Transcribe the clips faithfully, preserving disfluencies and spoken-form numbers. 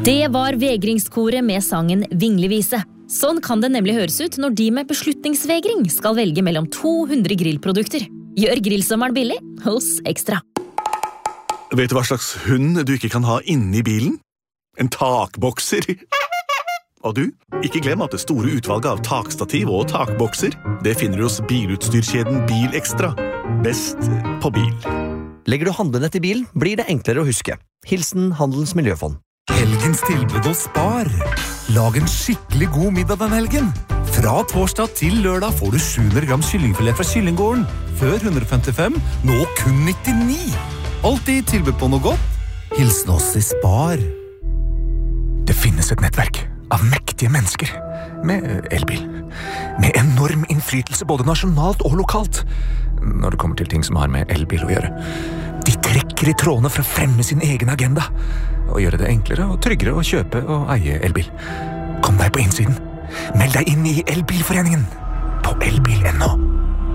Det var vegringskoret med sangen Vinglevise. Sånn kan det nemlig høres ut når de med beslutningsvegring skal velge mellom to hundre grillprodukter. Gjør grillsommeren billig hos Ekstra. Vet du hva slags hund du ikke kan ha inne i bilen? En takbokser. Og du, ikke glem at det store utvalget av takstativ og takbokser, det finner du hos bilutstyrkjeden Bil Ekstra. Best på bil. Legger du handlenett i bilen, blir det enklere å huske. Hilsen Handelens Miljøfond. Helgens tilbud hos Spar. Lag en skikkelig god middag den helgen. Fra torsdag til lørdag får du sju hundre gram kyllingfilet fra Kyllinggården. Før hundre og femtifem, nå kun nittini. Alltid tilbud på noe godt. Hilsen oss i Spar. Det finnes et nettverk av mektige mennesker med elbil. Med enorm innflytelse både nasjonalt og lokalt. Når det kommer til ting som har med elbil å gjøre. De trekker i trådene for å fremme sin egen agenda. Og gjøre det enklere og tryggere å kjøpe og eie elbil. Kom deg på innsiden. Meld deg inn i Elbilforeningen. På elbil punktum no.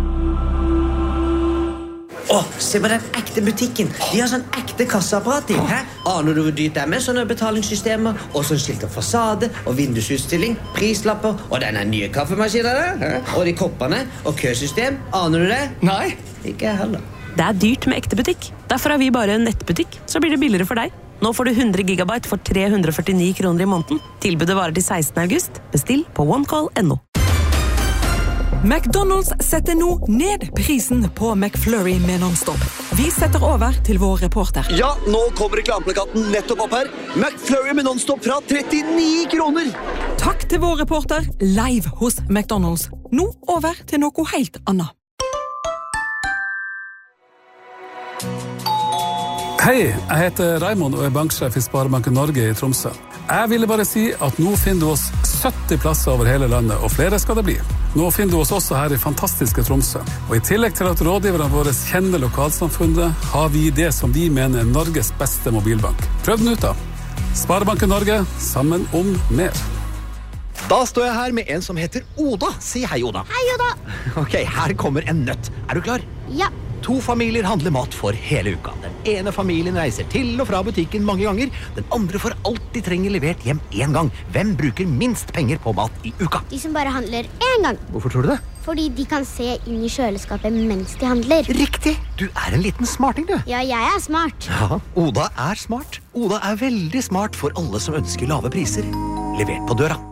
Åh, se på den ekte butikken. De har sånn ekte kasseapparat i. Hæ? Aner du hvor dyrt det er med sånne betalingssystemer? Og sånn skilt og fasade, og vindusutstilling, prislapper, og denne nye kaffemaskinen der. Hæ? Og de koppene, og køsystem. Aner du det? Nei. Ikke heller. Det er dyrt med ekte butikk. Derfor er vi bare en nettbutikk, så blir det billigere for deg. Nå får du hundre gigabyte for tre hundre og førtini kroner i måneden. Tilbudet varer til sekstende august. Bestill på onecall punktum no. McDonald's setter nå ned prisen på McFlurry med non-stop. Vi setter over til vår reporter. Ja, nå kommer reklameplakaten nettopp opp her. McFlurry med non-stop fra trettini kroner. Takk til vår reporter, live hos McDonald's. Nå over til noe helt annet. Hei, jeg heter Raimond og er banksjef i Sparebanken Norge i Tromsø. Jeg ville bare si at nå finner du oss sytti plasser over hele landet, og flere skal det bli. Nå finner du oss også her i fantastiske Tromsø. Og i tillegg til at rådgiverne våre kjenner lokalsamfunnet, har vi det som vi mener er Norges beste mobilbank. Prøv den ut da. Sparebanken Norge, sammen om mer. Da står jeg her med en som heter Oda. Si hei, Oda. Hei, Oda. Ok, her kommer en nøtt. Er du klar? Ja. To familier handler mat for hele uka. Den ene familien reiser til og fra butikken mange ganger. Den andre får alt de trenger levert hjem en gang. Hvem bruker minst penger på mat i uka? De som bare handler en gang. Hvorfor tror du det? Fordi de kan se inn i kjøleskapet mens de handler. Riktig! Du er en liten smarting, du. Ja, jeg er smart. Ja, Oda er smart. Oda er veldig smart for alle som ønsker lave priser. Levert på døra.